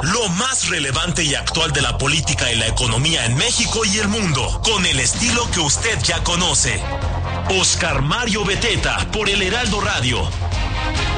Lo más relevante y actual de la política y la economía en México y el mundo, con el estilo que usted ya conoce. Oscar Mario Beteta, por el Heraldo Radio.